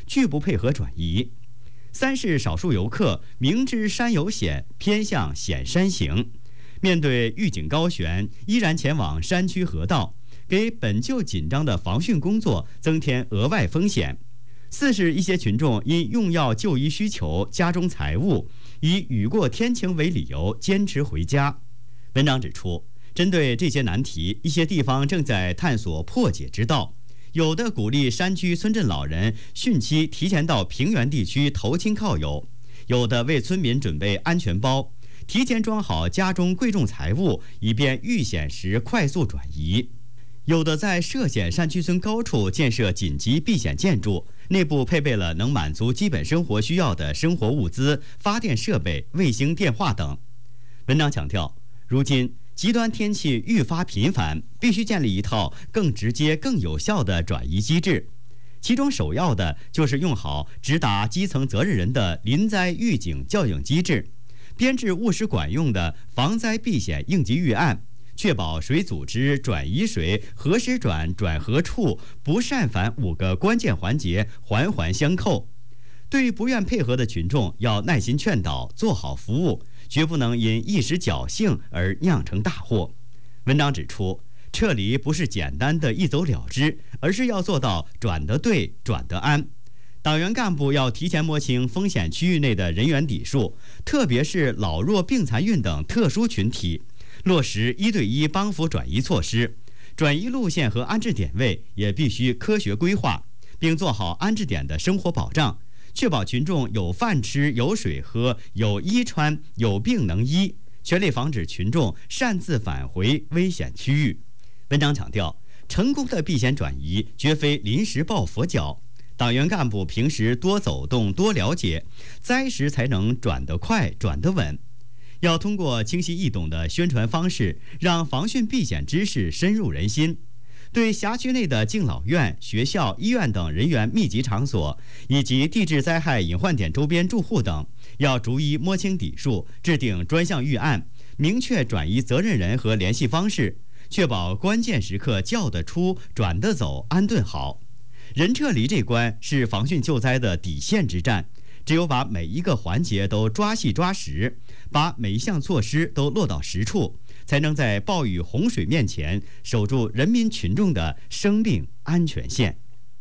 拒不配合转移。三是少数游客明知山有险，偏向险山行，面对预警高悬，依然前往山区河道，给本就紧张的防汛工作增添额外风险。四是一些群众因用药就医需求、家中财物，以雨过天晴为理由坚持回家。文章指出，针对这些难题，一些地方正在探索破解之道。有的鼓励山区村镇老人汛期提前到平原地区投亲靠友，有的为村民准备安全包，提前装好家中贵重财物，以便遇险时快速转移。有的在涉险山区村高处建设紧急避险建筑，内部配备了能满足基本生活需要的生活物资、发电设备、卫星电话等。文章强调，如今极端天气愈发频繁，必须建立一套更直接、更有效的转移机制。其中首要的就是用好直达基层责任人的临灾预警校应机制，编制务实管用的防灾避险应急预案，确保水组织、转移水、何时转、转何处、不擅返5个关键环节环环相扣。对于不愿配合的群众，要耐心劝导，做好服务，绝不能因一时侥幸而酿成大祸。文章指出，撤离不是简单的一走了之，而是要做到转得对、转得安。党员干部要提前摸清风险区域内的人员底数，特别是老弱病残孕等特殊群体，落实1对1帮扶转移措施。转移路线和安置点位也必须科学规划，并做好安置点的生活保障，确保群众有饭吃、有水喝、有衣穿、有病能医，全力防止群众擅自返回危险区域。文章强调，成功的避险转移绝非临时抱佛脚，党员干部平时多走动、多了解，灾时才能转得快、转得稳。要通过清晰易懂的宣传方式，让防汛避险知识深入人心。对辖区内的敬老院、学校、医院等人员密集场所，以及地质灾害隐患点周边住户等，要逐一摸清底数，制定专项预案，明确转移责任人和联系方式，确保关键时刻叫得出、转得走、安顿好。人撤离这关是防汛救灾的底线之战，只有把每一个环节都抓细抓实，把每一项措施都落到实处，才能在暴雨洪水面前守住人民群众的生命安全线。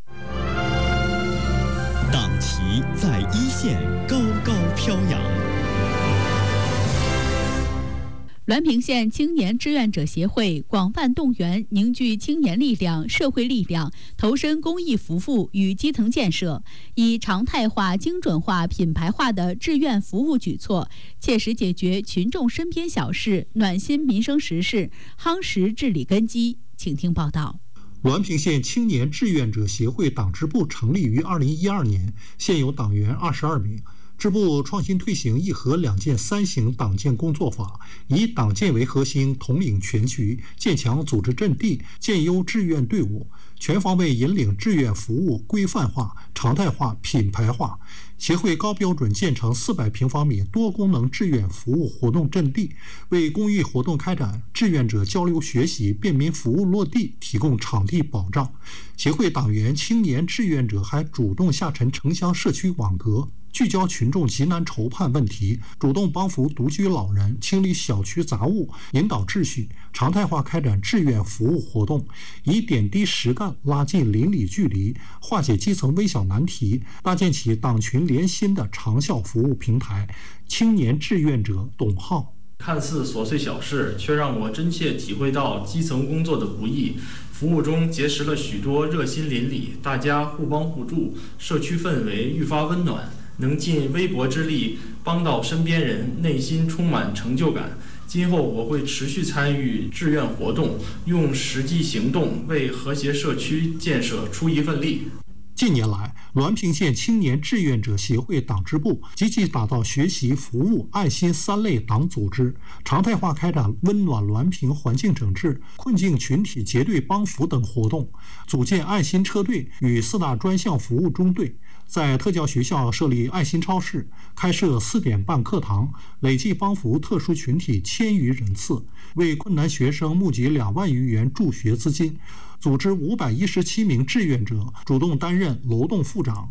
党旗在一线高高飘扬。 滦平县青年志愿者协会广泛动员，凝聚青年力量、社会力量，投身公益服务与基层建设，以常态化、精准化、品牌化的志愿服务举措，切实解决群众身边小事，暖心民生实事，夯实治理根基。请听报道。 滦平县青年志愿者协会党支部成立于2012年，现有党员22名。支部创新推行1和2建3行党建工作法，以党建为核心，统领全局，建强组织阵地，建优志愿队伍，全方位引领志愿服务规范化、常态化、品牌化。协会高标准建成400平方米多功能志愿服务活动阵地，为公益活动开展、志愿者交流学习、便民服务落地提供场地保障。协会党员、青年志愿者还主动下沉城乡社区网格，聚焦群众急难愁盼问题，主动帮扶独居老人，清理小区杂物，引导秩序，常态化开展志愿服务活动，以点滴实干拉近邻里距离，化解基层微小难题，搭建起党群连心的长效服务平台。青年志愿者董浩， 看似琐碎小事，却让我真切体会到基层工作的不易。服务中结识了许多热心邻里，大家互帮互助，社区氛围愈发温暖。能尽微薄之力帮到身边人，内心充满成就感。今后我会持续参与志愿活动，用实际行动为和谐社区建设出一份力。 近年来，滦平县青年志愿者协会党支部积极打造学习、服务、爱心3类党组织，常态化开展温暖滦平环境整治、困境群体结对帮扶等活动，组建爱心车队与4大专项服务中队，在特教学校设立爱心超市，开设4点半课堂，累计帮扶特殊群体1000余人次，为困难学生募集2万余元助学资金。组织517名志愿者主动担任楼栋副长、